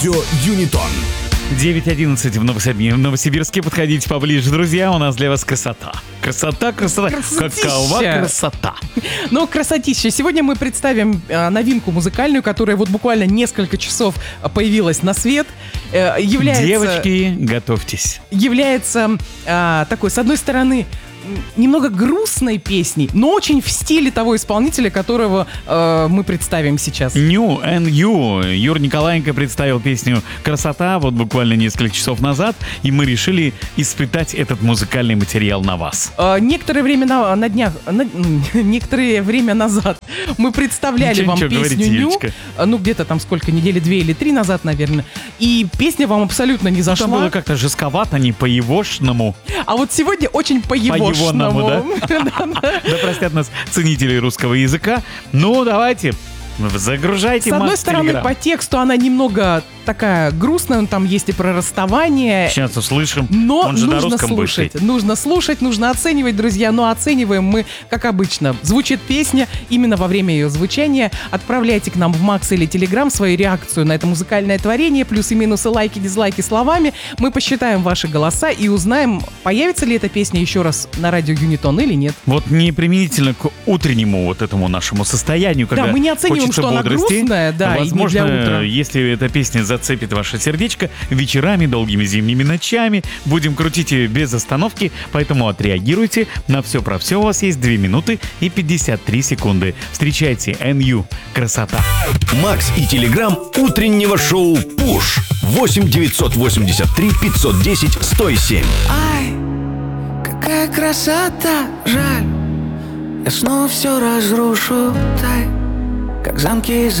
Юнитон. 9:11 в Новосибирске. Подходите поближе, друзья. У нас для вас красота. Красота. Какова красота. Ну, красотища. Сегодня мы представим новинку музыкальную, которая вот буквально несколько часов появилась на свет. Девочки, готовьтесь. Является такой, с одной стороны, немного грустной песней, но очень в стиле того исполнителя, которого мы представим сейчас. New and You. Юр Николаенко представил песню «Красота» вот буквально несколько часов назад, и мы решили испытать этот музыкальный материал на вас. Некоторое время некоторое время назад мы представляли вам песню «Ню». Ну, где-то там сколько, недели 2 или 3 назад, наверное. И песня вам абсолютно не зашла. Там было как-то жестковато, не по-егошному. А вот сегодня очень по-егошному. Да? Да простят нас ценители русского языка. Ну, давайте, загружайте. С одной стороны, по тексту она немного такая грустная, там есть и про расставание. Сейчас услышим. Но он же на нужно русском слушать. будет. Нужно слушать, нужно оценивать, друзья. Но оцениваем мы, как обычно. Звучит песня, именно во время ее звучания. Отправляйте к нам в Макс или Телеграм свою реакцию на это музыкальное творение, плюсы, минусы, лайки, дизлайки словами. Мы посчитаем ваши голоса и узнаем, появится ли эта песня еще раз на радио Юнитон или нет. Вот не применительно к утреннему вот этому нашему состоянию, когда да, мы не оцениваем, что бодрости. Она грустная, да, возможно, и не для утра. Если эта песня зацепит ваше сердечко, вечерами, долгими зимними ночами будем крутить ее без остановки, поэтому отреагируйте. На все про все у вас есть 2 минуты и 53 секунды. Встречайте NU. Красота. Макс и Телеграм утреннего шоу «Пуш». 8 983 510 107. Ай, какая красота, жаль, я снова все разрушу, тай, как замки из